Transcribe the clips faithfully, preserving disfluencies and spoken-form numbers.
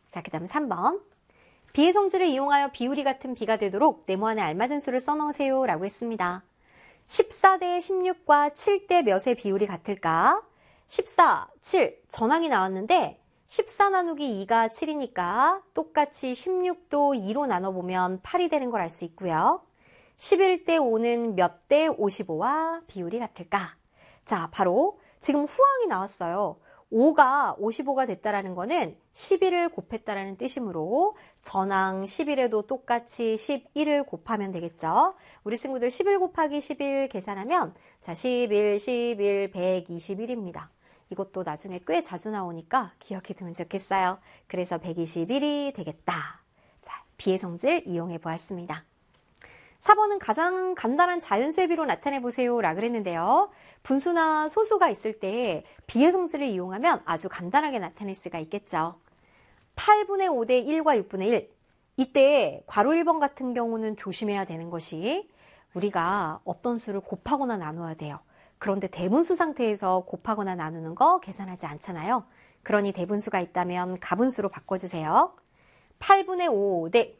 자, 그 다음 삼 번. 비의 성질을 이용하여 비율이 같은 비가 되도록 네모안에 알맞은 수를 써넣으세요 라고 했습니다. 십사 대 십육과 칠 대 몇의 비율이 같을까? 십사, 칠 전항이 나왔는데 십사 나누기 이가 칠이니까 똑같이 십육도 이로 나눠보면 팔이 되는 걸 알 수 있고요. 십일 대 오는 몇 대 오십오와 비율이 같을까? 자, 바로 지금 후항이 나왔어요. 오가 오십오가 됐다라는 거는 십일을 곱했다라는 뜻이므로 전항 십일에도 똑같이 십일을 곱하면 되겠죠. 우리 친구들 십일 곱하기 십일 계산하면 자 십일, 십일, 백이십일입니다. 이것도 나중에 꽤 자주 나오니까 기억해 두면 좋겠어요. 그래서 백이십일이 되겠다. 자, 비의 성질 이용해 보았습니다. 사 번은 가장 간단한 자연수의 비로 나타내 보세요 라고 그랬는데요. 분수나 소수가 있을 때 비의 성질을 이용하면 아주 간단하게 나타낼 수가 있겠죠. 팔분의 오 대 일과 육분의 일. 이때 괄호 일 번 같은 경우는 조심해야 되는 것이 우리가 어떤 수를 곱하거나 나누어야 돼요. 그런데 대분수 상태에서 곱하거나 나누는 거 계산하지 않잖아요. 그러니 대분수가 있다면 가분수로 바꿔주세요. 팔분의 오 대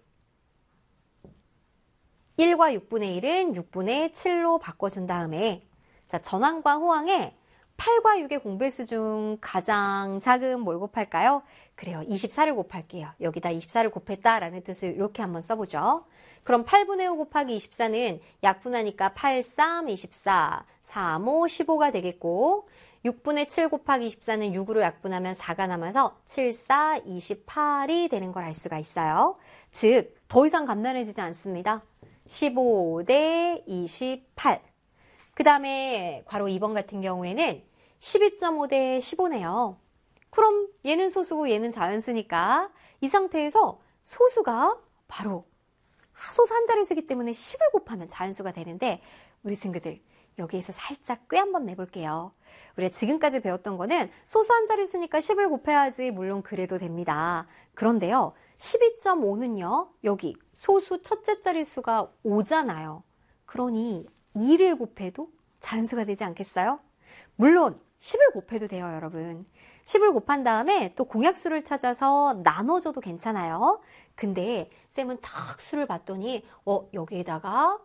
일과 육분의 일은 육분의 칠로 바꿔준 다음에 자 전항과 후항에 팔과 육의 공배수 중 가장 작은 뭘 곱할까요? 그래요. 이십사를 곱할게요. 여기다 이십사를 곱했다라는 뜻을 이렇게 한번 써보죠. 그럼 팔분의 오 곱하기 이십사는 약분하니까 팔, 삼, 이십사, 삼, 오, 십오가 되겠고 육분의 칠 곱하기 이십사는 육으로 약분하면 사가 남아서 칠, 사, 이십팔이 되는 걸 알 수가 있어요. 즉, 더 이상 간단해지지 않습니다. 십오 대 이십팔. 그 다음에 괄호 이 번 같은 경우에는 십이 점 오 대 십오네요. 그럼 얘는 소수고 얘는 자연수니까 이 상태에서 소수가 바로 하소수 한 자릿수이기 때문에 십을 곱하면 자연수가 되는데 우리 친구들 여기에서 살짝 꽤 한번 내볼게요. 우리가 지금까지 배웠던 거는 소수 한 자릿수니까 십을 곱해야지 물론 그래도 됩니다. 그런데요. 십이 점 오는요. 여기 소수 첫째 자릿수가 오잖아요. 그러니 이를 곱해도 자연수가 되지 않겠어요? 물론 십을 곱해도 돼요, 여러분. 십을 곱한 다음에 또 공약수를 찾아서 나눠줘도 괜찮아요. 근데 쌤은 딱 수를 봤더니 어 여기에다가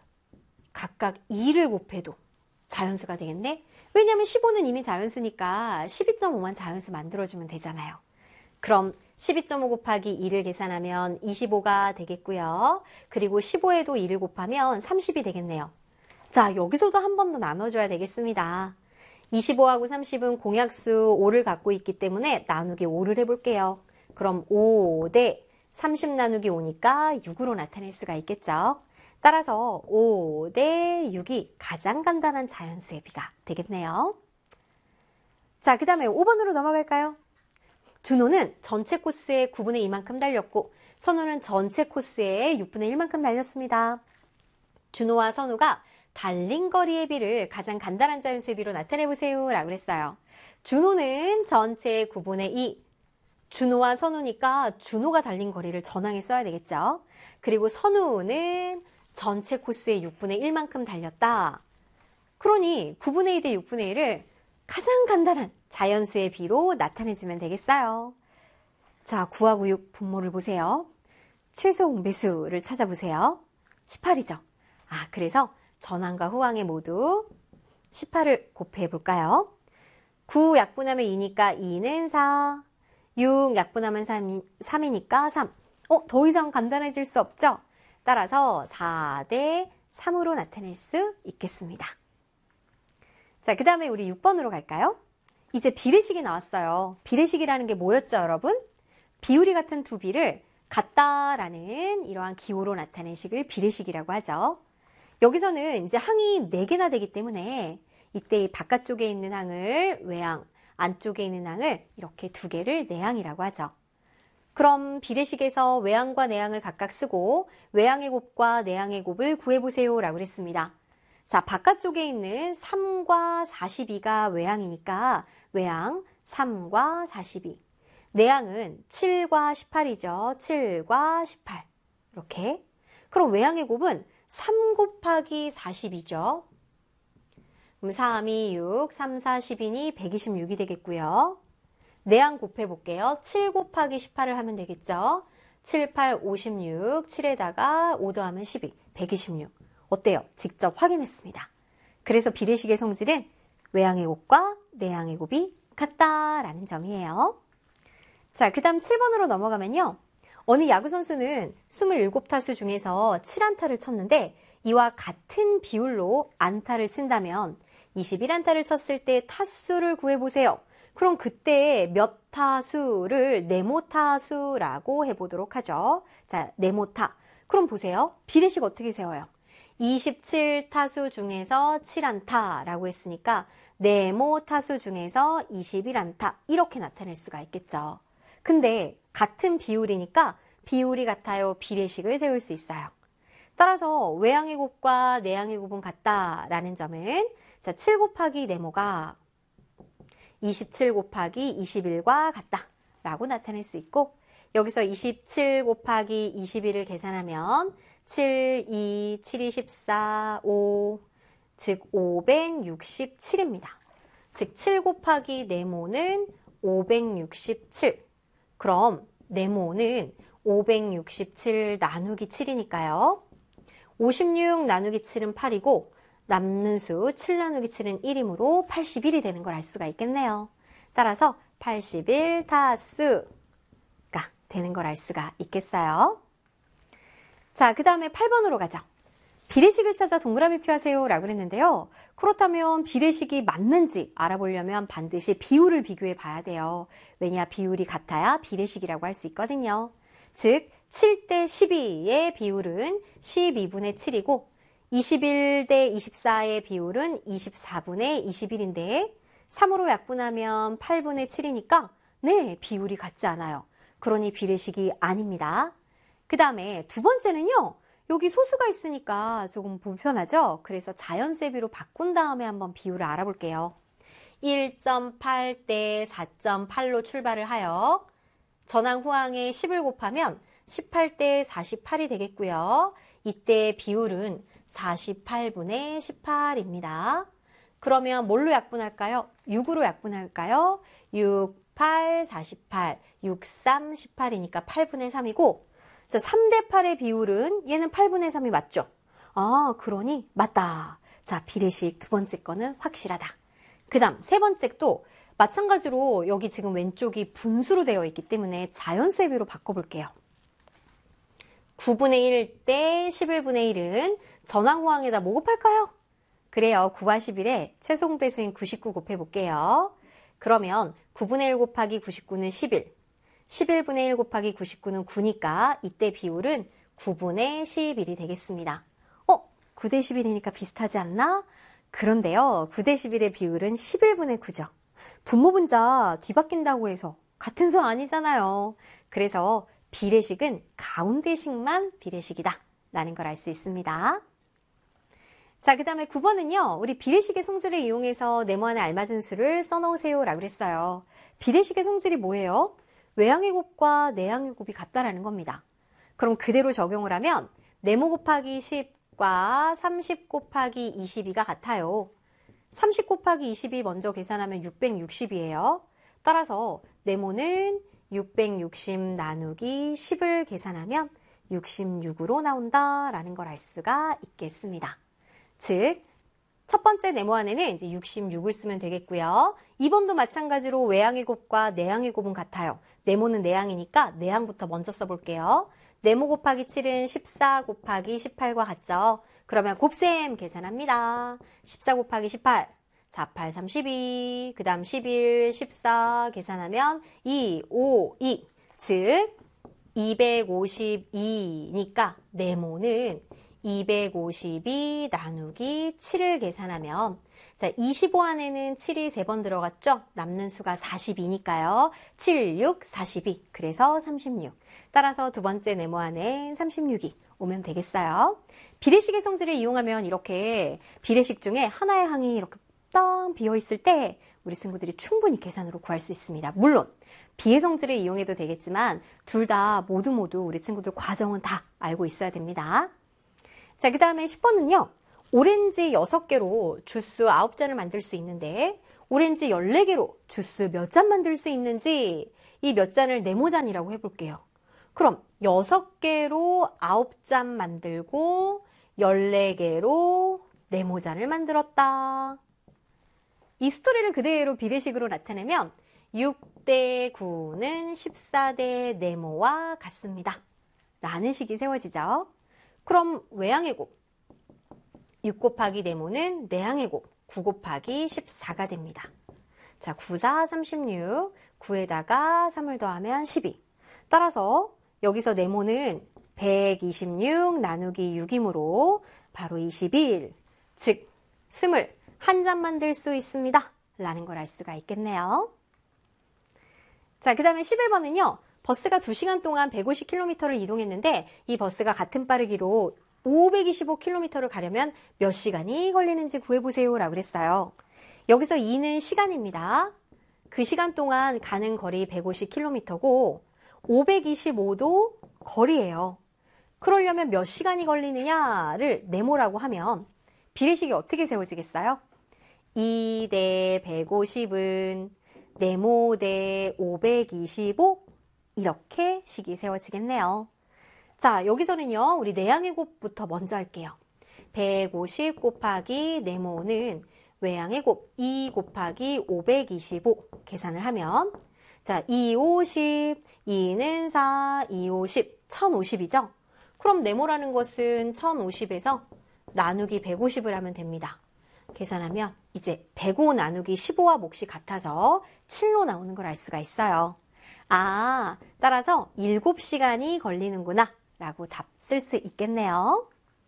각각 이를 곱해도 자연수가 되겠네? 왜냐하면 십오는 이미 자연수니까 십이 점 오만 자연수 만들어주면 되잖아요. 그럼 십이 점 오 곱하기 이를 계산하면 이십오가 되겠고요. 그리고 십오에도 이를 곱하면 삼십이 되겠네요. 자, 여기서도 한 번 더 나눠줘야 되겠습니다. 이십오하고 삼십은 공약수 오를 갖고 있기 때문에 나누기 오를 해볼게요. 그럼 오 대 삼십 나누기 오니까 육으로 나타낼 수가 있겠죠. 따라서 오 대 육이 가장 간단한 자연수의 비가 되겠네요. 자, 그 다음에 오 번으로 넘어갈까요? 준호는 전체 코스에 구분의 이만큼 달렸고 선우는 전체 코스에 육분의 일만큼 달렸습니다. 준호와 선우가 달린 거리의 비를 가장 간단한 자연수의 비로 나타내보세요 라고 했어요. 준호는 전체 구분의 이, 준호와 선우니까 준호가 달린 거리를 전항에 써야 되겠죠. 그리고 선우는 전체 코스의 육분의 일만큼 달렸다. 그러니 구분의 이 대 육분의 일을 가장 간단한 자연수의 비로 나타내주면 되겠어요. 자, 구하고 육 분모를 보세요. 최소 공배수를 찾아보세요. 십팔이죠. 아, 그래서 전항과 후항에 모두 십팔을 곱해 볼까요? 구 약분하면 이니까 이는 사, 육 약분하면 삼이니까 삼. 어, 더 이상 간단해질 수 없죠? 따라서 사 대 삼으로 나타낼 수 있겠습니다. 자, 그 다음에 우리 육 번으로 갈까요? 이제 비례식이 나왔어요. 비례식이라는 게 뭐였죠, 여러분? 비율이 같은 두 비를 같다라는 이러한 기호로 나타낸 식을 비례식이라고 하죠. 여기서는 이제 항이 네 개나 되기 때문에 이때 바깥쪽에 있는 항을 외항, 안쪽에 있는 항을 이렇게 두 개를 내항이라고 하죠. 그럼 비례식에서 외항과 내항을 각각 쓰고 외항의 곱과 내항의 곱을 구해보세요 라고 그랬습니다. 자, 바깥쪽에 있는 삼과 사십이가 외항이니까 외항 삼과 사십이. 내항은 칠과 십팔이죠. 칠과 십팔. 이렇게. 그럼 외항의 곱은 삼 곱하기 사십이죠. 그럼 삼, 이, 육, 삼, 사, 십이니 백이십육이 되겠고요. 내항 곱해볼게요. 칠 곱하기 십팔을 하면 되겠죠. 칠, 팔, 오십육, 칠에다가 오 더하면 십이, 백이십육. 어때요? 직접 확인했습니다. 그래서 비례식의 성질은 외항의 곱과 내항의 곱이 같다라는 점이에요. 자, 그 다음 칠 번으로 넘어가면요. 어느 야구선수는 이십칠 타수 중에서 칠 안타를 쳤는데 이와 같은 비율로 안타를 친다면 이십일 안타를 쳤을 때 타수를 구해보세요. 그럼 그때 몇 타수를 네모타수라고 해보도록 하죠. 자, 네모타. 그럼 보세요. 비례식 어떻게 세워요? 이십칠 타수 중에서 칠 안타라고 했으니까 네모타수 중에서 이십일 안타 이렇게 나타낼 수가 있겠죠. 근데 같은 비율이니까 비율이 같아요. 비례식을 세울 수 있어요. 따라서 외항의 곱과 내항의 곱은 같다라는 점은 자, 칠 곱하기 네모가 이십칠 곱하기 이십일과 같다라고 나타낼 수 있고 여기서 이십칠 곱하기 이십일을 계산하면 칠, 이, 칠, 이, 십사, 오, 즉 오백육십칠입니다. 즉 칠 곱하기 네모는 오백육십칠. 그럼 네모는 오백육십칠 나누기 칠이니까요. 오십육 나누기 칠은 팔이고 남는 수 칠 나누기 칠은 일이므로 팔십일이 되는 걸 알 수가 있겠네요. 따라서 팔십일 타수가 되는 걸 알 수가 있겠어요. 자, 그 다음에 팔 번으로 가죠. 비례식을 찾아 동그라미 표하세요 라고 했는데요. 그렇다면 비례식이 맞는지 알아보려면 반드시 비율을 비교해 봐야 돼요. 왜냐, 비율이 같아야 비례식이라고 할 수 있거든요. 즉 칠 대 십이의 비율은 십이분의 칠이고 이십일 대 이십사의 비율은 이십사분의 이십일인데 삼으로 약분하면 팔분의 칠이니까 네, 비율이 같지 않아요. 그러니 비례식이 아닙니다. 그 다음에 두 번째는요. 여기 소수가 있으니까 조금 불편하죠? 그래서 자연수비로 바꾼 다음에 한번 비율을 알아볼게요. 일 점 팔 대 사 점 팔로 출발을 하여 전항 후항에 십을 곱하면 십팔 대 사십팔이 되겠고요. 이때 비율은 사십팔분의 십팔입니다. 그러면 뭘로 약분할까요? 육으로 약분할까요? 육, 팔, 사십팔, 육, 삼, 십팔이니까 팔분의 삼이고 자, 삼 대 팔의 비율은 얘는 팔분의 삼이 맞죠? 아, 그러니 맞다. 자, 비례식 두 번째 거는 확실하다. 그 다음 세 번째도 마찬가지로 여기 지금 왼쪽이 분수로 되어 있기 때문에 자연수의 비로 바꿔볼게요. 구분의 일 대 십일분의 일은 전항 후항에다 뭐 곱할까요? 그래요. 구와 십일에 최소 배수인 구십구 곱해볼게요. 그러면 구분의 일 곱하기 구십구는 십일, 십일분의 일 곱하기 구십구는 구니까 이때 비율은 구분의 십일이 되겠습니다. 어? 구 대 십일이니까 비슷하지 않나? 그런데요. 구 대 십일의 비율은 십일분의 구죠. 분모분자 뒤바뀐다고 해서 같은 수 아니잖아요. 그래서 비례식은 가운데식만 비례식이다 라는 걸 알 수 있습니다. 자, 그 다음에 구 번은요. 우리 비례식의 성질을 이용해서 네모 안에 알맞은 수를 써놓으세요 라고 했어요. 비례식의 성질이 뭐예요? 외항의 곱과 내항의 곱이 같다라는 겁니다. 그럼 그대로 적용을 하면 네모 곱하기 십과 삼십 곱하기 이십이가 같아요. 삼십 곱하기 이십이 먼저 계산하면 육백육십이에요. 따라서 네모는 육백육십 나누기 십을 계산하면 육십육으로 나온다라는 걸 알 수가 있겠습니다. 즉, 첫 번째 네모 안에는 이제 육십육을 쓰면 되겠고요. 이 번도 마찬가지로 외항의 곱과 내항의 곱은 같아요. 네모는 내항이니까 내항부터 먼저 써볼게요. 네모 곱하기 칠은 십사 곱하기 십팔과 같죠? 그러면 곱셈 계산합니다. 십사 곱하기 십팔, 사, 팔, 삼십이, 그 다음 십일, 십사 계산하면 이, 오, 이, 즉 이백오십이니까 네모는 이백오십이 나누기 칠을 계산하면 자, 이십오 안에는 칠이 세 번 들어갔죠? 남는 수가 사십이니까요. 칠, 육, 사십이. 그래서 삼십육. 따라서 두 번째 네모 안에 삼십육이 오면 되겠어요. 비례식의 성질을 이용하면 이렇게 비례식 중에 하나의 항이 이렇게 땅 비어있을 때 우리 친구들이 충분히 계산으로 구할 수 있습니다. 물론 비의 성질을 이용해도 되겠지만 둘 다 모두 모두 우리 친구들 과정은 다 알고 있어야 됩니다. 자, 그 다음에 십 번은요. 오렌지 여섯 개로 주스 아홉 잔을 만들 수 있는데 오렌지 열네 개로 주스 몇 잔 만들 수 있는지 이 몇 잔을 네모잔이라고 해볼게요. 그럼 여섯 개로 아홉 잔 만들고 열네 개로 네모잔을 만들었다. 이 스토리를 그대로 비례식으로 나타내면 육 대 구는 십사 대 네모와 같습니다. 라는 식이 세워지죠. 그럼 외항의 곱, 육 곱하기 네모는 내항의 곱, 구 곱하기 십사가 됩니다. 자, 구, 사, 삼십육, 구에다가 삼을 더하면 십이. 따라서 여기서 네모는 백이십육 나누기 육이므로 바로 이십일, 즉 스물 한 잔 만들 수 있습니다. 라는 걸 알 수가 있겠네요. 자, 그 다음에 십일 번은요. 버스가 두 시간 동안 백오십 킬로미터를 이동했는데 이 버스가 같은 빠르기로 오백이십오 킬로미터를 가려면 몇 시간이 걸리는지 구해보세요 라고 그랬어요. 여기서 이는 시간입니다. 그 시간 동안 가는 거리 백오십 킬로미터고 오백이십오도 거리예요. 그러려면 몇 시간이 걸리느냐를 네모라고 하면 비례식이 어떻게 세워지겠어요? 이 대 백오십은 네모 대 오백이십오 이렇게 식이 세워지겠네요. 자, 여기서는요. 우리 내항의 곱부터 먼저 할게요. 백오십 곱하기 네모는 외항의 곱 이 곱하기 오백이십오 계산을 하면 자, 이, 오십, 이는 사, 이, 오십, 천오십이죠? 그럼 네모라는 것은 천오십에서 나누기 백오십을 하면 됩니다. 계산하면 이제 백오 나누기 십오와 몫이 같아서 칠로 나오는 걸 알 수가 있어요. 아, 따라서 일곱 시간이 걸리는구나 라고 답 쓸 수 있겠네요.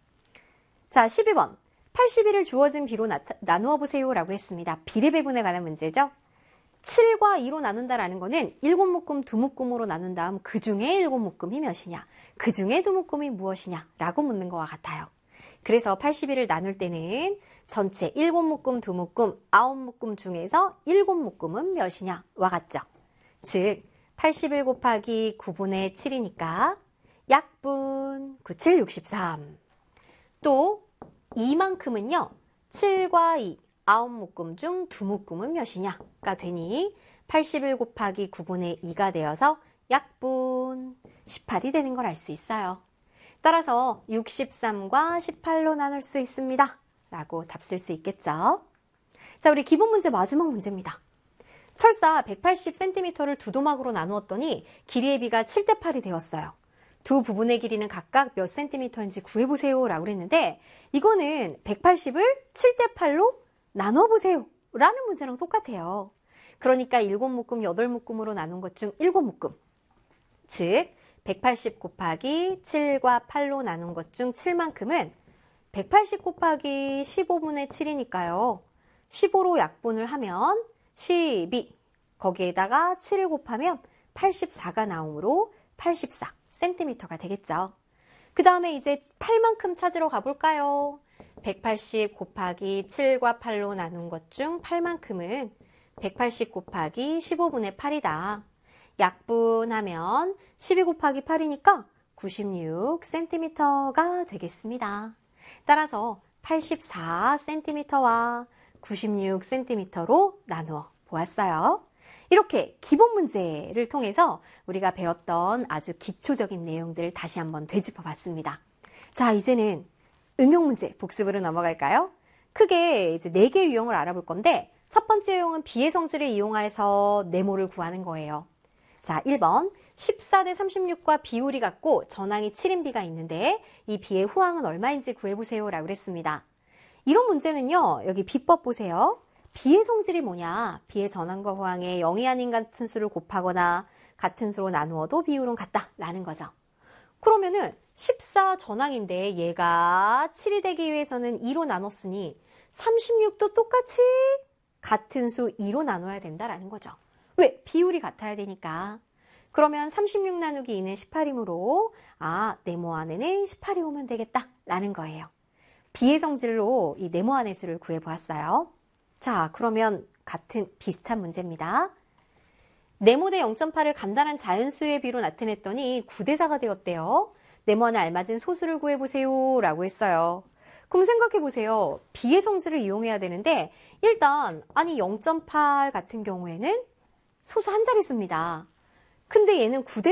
자, 십이 번. 팔십일을 주어진 비로 나타, 나누어 보세요 라고 했습니다. 비례배분에 관한 문제죠. 칠과 이로 나눈다라는 거는 일곱 묶음 두 묶음으로 나눈 다음 그 중에 일곱 묶음이 몇이냐, 그 중에 두 묶음이 무엇이냐 라고 묻는 것과 같아요. 그래서 팔십일을 나눌 때는 전체 일곱 묶음 두 묶음, 아홉 묶음 중에서 일곱 묶음은 몇이냐와 같죠. 즉 팔십일 곱하기 구분의 칠이니까 약분 구, 칠, 육십삼. 또 이만큼은요. 칠과 이, 아홉 묶음 중 두 묶음은 몇이냐가 되니 팔십일 곱하기 구분의 이가 되어서 약분 십팔이 되는 걸 알 수 있어요. 따라서 육십삼과 십팔로 나눌 수 있습니다. 라고 답 쓸 수 있겠죠. 자, 우리 기본 문제 마지막 문제입니다. 철사 백팔십 센티미터를 두 도막으로 나누었더니 길이의 비가 칠 대 팔이 되었어요. 두 부분의 길이는 각각 몇 센티미터인지 구해보세요 라고 그랬는데 이거는 백팔십을 칠 대 팔로 나눠보세요 라는 문제랑 똑같아요. 그러니까 일곱 묶음, 여덟 묶음으로 나눈 것 중 일곱 묶음. 즉 백팔십 곱하기 칠과 팔로 나눈 것 중 칠만큼은 백팔십 곱하기 십오분의 칠이니까요. 십오로 약분을 하면 십이, 거기에다가 칠을 곱하면 팔십사가 나오므로 팔십사 센티미터가 되겠죠. 그 다음에 이제 팔만큼 찾으러 가볼까요? 백팔십 곱하기 칠과 팔로 나눈 것 중 팔만큼은 백팔십 곱하기 십오분의 팔이다. 약분하면 십이 곱하기 팔이니까 구십육 센티미터가 되겠습니다. 따라서 팔십사 센티미터와 구십육 센티미터로 나누어 보았어요. 이렇게 기본 문제를 통해서 우리가 배웠던 아주 기초적인 내용들을 다시 한번 되짚어 봤습니다. 자, 이제는 응용 문제 복습으로 넘어갈까요? 크게 이제 네 개의 유형을 알아볼 건데 첫 번째 유형은 비의 성질을 이용해서 네모를 구하는 거예요. 자, 일 번 십사 대 삼십육과 비율이 같고 전항이 칠인 비가 있는데 이 비의 후항은 얼마인지 구해보세요 라고 그랬습니다. 이런 문제는요. 여기 비법 보세요. 비의 성질이 뭐냐? 비의 전항과 후항에 영이 아닌 같은 수를 곱하거나 같은 수로 나누어도 비율은 같다 라는 거죠. 그러면은 십사 전항인데 얘가 칠이 되기 위해서는 이로 나눴으니 삼십육도 똑같이 같은 수 이로 나눠야 된다라는 거죠. 왜? 비율이 같아야 되니까. 그러면 삼십육 나누기 이는 십팔이므로 아, 네모 안에는 십팔이 오면 되겠다라는 거예요. 비의 성질로 이 네모 안의 수를 구해보았어요. 자, 그러면 같은 비슷한 문제입니다. 네모 대 영 점 팔을 간단한 자연수의 비로 나타냈더니 구 대 사가 되었대요. 네모 안에 알맞은 소수를 구해보세요 라고 했어요. 그럼 생각해 보세요. B의 성질을 이용해야 되는데 일단 아니 영 점 팔 같은 경우에는 소수 한 자릿수입니다. 근데 얘는 구 대